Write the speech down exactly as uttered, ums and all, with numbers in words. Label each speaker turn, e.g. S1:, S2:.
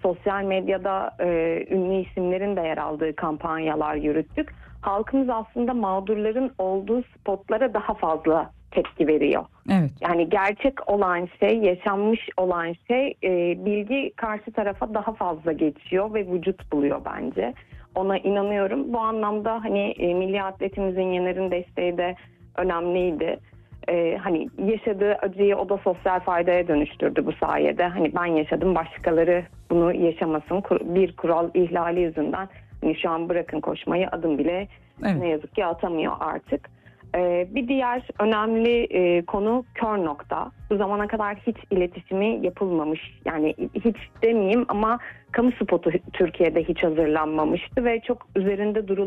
S1: sosyal medyada e, ünlü isimlerin de yer aldığı kampanyalar yürüttük. Halkımız aslında mağdurların olduğu spotlara daha fazla tepki veriyor.
S2: Evet.
S1: Yani gerçek olan şey, yaşanmış olan şey e, bilgi karşı tarafa daha fazla geçiyor ve vücut buluyor bence. Ona inanıyorum. Bu anlamda hani e, milli atletimizin Yener'in desteği de önemliydi. Ee, hani yaşadığı acıyı o da sosyal faydaya dönüştürdü bu sayede. Hani ben yaşadım, başkaları bunu yaşamasın. Bir kural ihlali yüzünden hani şu an bırakın koşmayı, adım bile
S2: Evet.
S1: ne yazık ki atamıyor artık. Ee, bir diğer önemli e, konu kör nokta. Bu zamana kadar hiç iletişimi yapılmamış. Yani hiç demeyeyim ama kamu spotu Türkiye'de hiç hazırlanmamıştı ve çok üzerinde durulmamıştı.